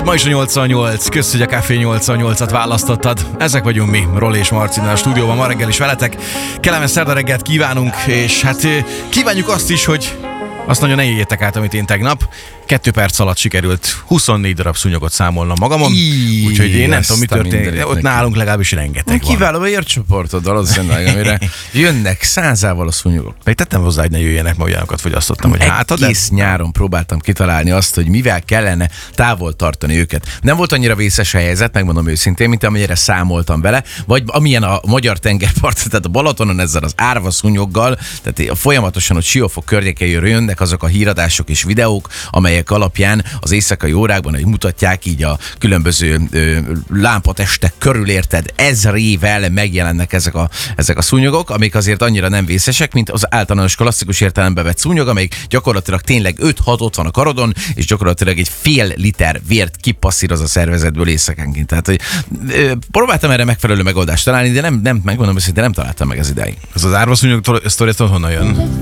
Ma is a 88, kösz, hogy a Café 88-at választottad. Ezek vagyunk mi, Roli és Marcinnal a stúdióban, ma reggel is veletek. Kellemes szerda reggelt kívánunk, és hát kívánjuk azt is, hogy azt nagyon ne éljétek át, amit én tegnap. 2 perc alatt sikerült 24 darab szúnyogot számolnom magamon. Úgyhogy én nem tudom, mi történik. Ott nálunk legalábbis rengeteg van. Kiváló a ércsoportod, amire jönnek 100-ával a szúnyogok. Még tettem hozzá, hogy ne jöjjenek, mert olyanokat fogyasztottam, hogy hát egész nyáron próbáltam kitalálni azt, hogy mivel kellene távol tartani őket. Nem volt annyira vészes a helyzet, megmondom őszintén, mint amennyire számoltam vele, vagy amilyen a magyar tengerpart, tehát a Balatonon ezzel az árva szúnyoggal, tehát folyamatosan ott Siófok környékeiről jönnek azok a híradások és videók, amelyek alapján az éjszakai órákban, hogy mutatják így a különböző lámpatestek körül, érted, ezrével megjelennek ezek a szúnyogok, amik azért annyira nem vészesek, mint az általános klasszikus értelembe vett szúnyog, amelyik gyakorlatilag tényleg 5-6 ott van a karodon, és gyakorlatilag egy fél liter vért kipasszíroz a szervezetből éjszakánként. Tehát, hogy próbáltam erre megfelelő megoldást találni, de nem megmondom őszintén, nem találtam meg ez idáig. Ez az árva szúnyog sztori, honnan jön?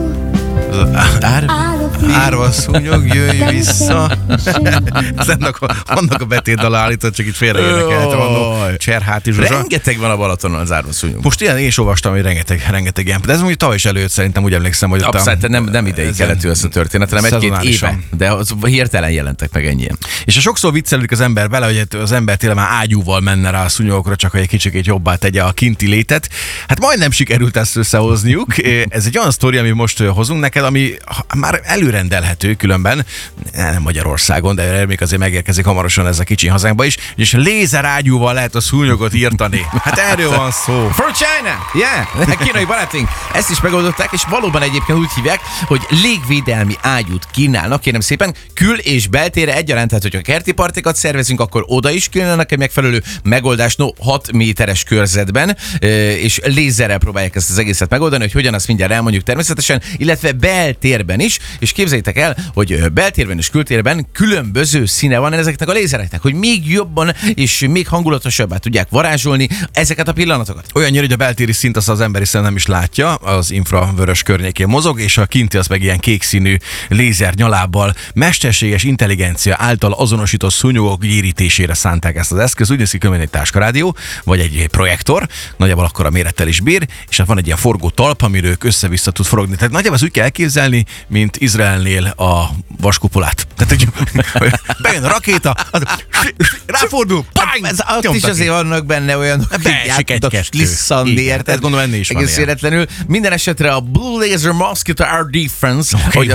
Árva szúnyog, jöjj vissza. Annak a betétdala állított, csak itt félrejönnek el. Cserháti Zsuzsa. Rengeteg van a Balatonon az árva szúnyog. Most ilyen én is olvastam, hogy rengeteg ilyen. De ez mondjuk tavaly is előtt szerintem, úgy emlékszem, hogy abszolút nem idei keletű ez a történet, hanem 1-2 éve. De az hirtelen jelentek meg ennyien. És sokszor viccelődik az ember vele, hogy az ember tényleg már ágyúval menne rá a szúnyogokra, csak hogy egy kicsikét jobbá tegye a kinti létet. Hát majdnem sikerült ezt összehozniuk. Ez egy olyan sztori, ami most hozunk neked, ami már előrendelhető különben, nem Magyarországon, de még azért megérkezik hamarosan ez a kicsi hazánkba is, és lézerágyúval lehet a szúnyogot írtani. Hát erről van szó. For China! Yeah! Kínai barátunk ezt is megoldották, és valóban egyébként úgy hívják, hogy légvédelmi ágyút kínálnak, kérem szépen, kül- és beltére egyaránt, tehát hogyha kerti partikat szervezünk, akkor oda is kínálnak egy megfelelő megoldást, 6 méteres körzetben, és lézerrel próbálják ezt az egészet megoldani, hogy hogyan, azt mindjárt elmondjuk természetesen, illetve beltérben is, és képzeljétek el, hogy beltérben és kültérben különböző színe van ezeknek a lézereknek, hogy még jobban és még hangulatosabbá tudják varázsolni ezeket a pillanatokat. Olyannyira, hogy a beltéri szint az emberi szem nem is látja, az infravörös környékén mozog, és a kinti az meg ilyen kék színű lézer nyalábbal mesterséges intelligencia által azonosított szúnyogok gyérítésére szánták ezt az eszköz. Úgy néz ki, egy táskarádió, vagy egy projektor, nagyjából akkora mérettel is bír, és hát van egy ilyen forgó talp, amiről ők össze-vissza tud forogni. Tehát nagyjából úgy kell elképzelni, mint Izraelnél a vaskupolát. Tehát, hogy bejön a rakéta, ráfordul, pang! Ott is azért vannak benne olyanok, hogy tudok lisszanni, érted? Gondolom, ennél is van egész véletlenül. Minden esetre a Blue Laser Mosquito Air Defense, hogy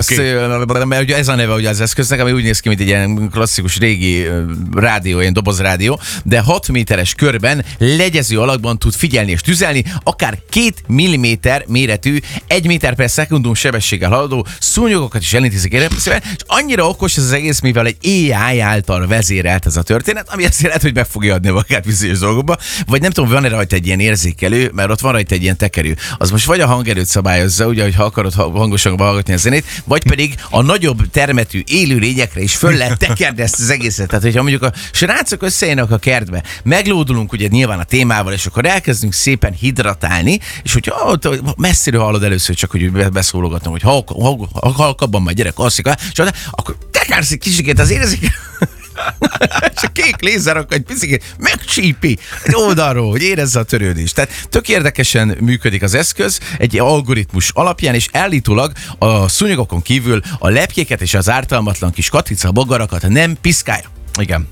ez a neve ugye az eszköznek, ami úgy néz ki, mint egy ilyen klasszikus régi rádió, ilyen dobozrádió, de 6 méteres körben legyező alakban tud figyelni és tüzelni, akár 2 mm méretű, 1 méter per szekundum sebességgel haladó szúnyogokat is elintézik érepszével, és annyira okos ez az egész, mivel egy AI által vezérelt ez a történet, ami azt jelenti, hogy meg fogja adni magát bizonyos dolgokba, vagy nem tudom, van-e rajta egy ilyen érzékelő, mert ott van rajta egy ilyen tekerő. Az most vagy a hangerőt szabályozza, ugye, hogy ha akarod hangosan hallgatni a zenét, vagy pedig a nagyobb termetű élőlényekre is föl lehet tekerni ezt az egészet. Tehát, hogyha mondjuk a srácok összejönnek a kertbe, meglódulunk ugye nyilván a témával, és akkor elkezdünk szépen hidratálni, és hogyha messziről hallod először csak, hogy beszólogatom, hogy halkabban majd gyerek alszik, és akkor tekersz egy kicsikét az érzékelő. És a kék lézer akkor egy picit megcsípi egy oldalról, hogy érezze a törődést. Tehát tök érdekesen működik az eszköz egy algoritmus alapján, és állítólag a szúnyogokon kívül a lepkéket és az ártalmatlan kis katica bogarakat nem piszkálja. Igen.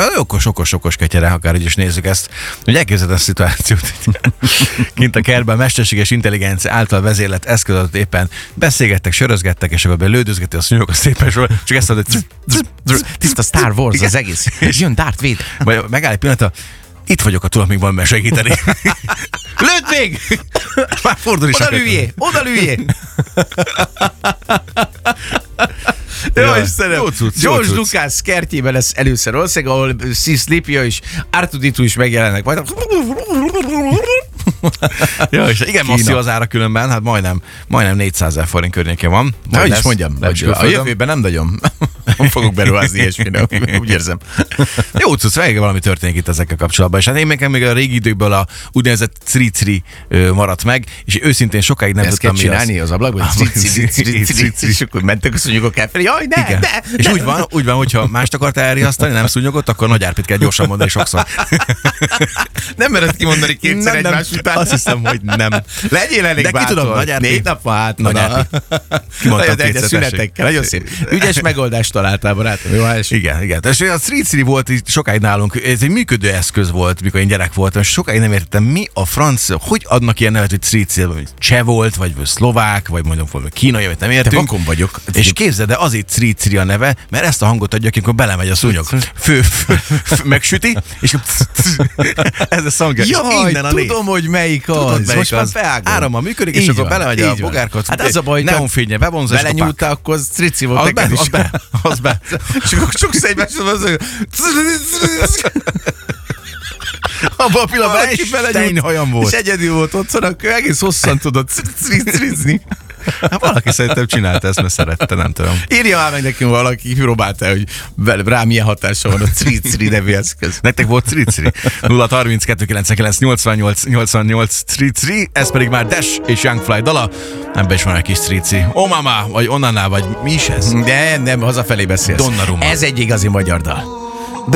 Okos ketyere, akár így is nézzük ezt. Hogy elképzeled a szituációt. Kint a kertben mesterséges intelligencia által vezérlett eszközöt éppen beszélgettek, sörözgettek, és akkor lődözgeti a szúnyogokat szépen sorol, csak ezt mondod, tiszta Star Wars az egész. És jön Darth Vader. Vagy megáll egy pillanat, itt vagyok, tudok még valamiben segíteni. Lőd még! Már fordul is. Oda lüljé! Jó, Istenem! George Lucas kertjében lesz először ország, ahol C-3PO és R2-D2 is megjelennek. Majd Ja, és igen, masszív az ára különben, hát majdnem 400 000 forint környékén van. Hogy is mondjam, a jövőben nem nagyon fogok beruházni ilyesmire, úgy érzem. Jó, tudsz, valami történik itt ezekkel kapcsolatban. És hát én még a régi időkből a úgynevezett cri-cri maradt meg, és őszintén sokáig nem tudtam, mi csinálni az ablakban, és akkor mentek a szúnyogok elfelé, jaj, ne. És úgy van, hogyha mást akartál elriasztani, nem szúnyogot, akkor Nagy Árpit kell gyorsan mondani sokszor. Nem mered kimondani kétszer egymás után. Azt hiszem, hogy nem. Legyél elég bátor. De ki tudom, Nagy Árpi. 4 nap van hát. Nagy Árpi. Kimondtam kétszer, szünetekkel. Nagyon szép. Ügyes megoldást találtál, barátom. Jó, igen. És a street volt itt sokáig nálunk, ez egy működő eszköz volt, mikor én gyerek voltam, és sokáig nem értettem, mi a franc, hogy adnak ilyen nevet, hogy street, vagy cseh volt, vagy szlovák, vagy mondjuk kínai, vagy nem értünk. Te vakon vagyok. És képzeld, de azért street a neve, mert ezt a hangot adja, amikor belemegy a szúnyog. Megsüti, és ez a szangja. Jaj, tudom, hogy melyik az. Most már beágom. Árammal működik, és akkor belemegy a bogárkat. Hát az a baj, neonfénye bevonza, és belenyúltál, akkor strici volt neked is. Az be. És akkor sokszor egymásról az, hogy abban a pillanatban egy Steinhajam volt. És egyedül volt otthon, akkor egész hosszan tudod trizni. Hát valaki szerintem csinálta ezt, mert szerette, nem tudom. Írja már meg nekünk valaki, próbálta, hogy rá milyen hatása van a Cri nevű eszköz. Nektek volt Cri? 032 99 88 88 Cri, ez pedig már Dash és Young Fly dala. Ebben is van egy kis Cri. Oh mama, vagy Onana, vagy mi is ez? Nem, hazafelé beszélsz. Donnarumma. Ez egy igazi magyar dal.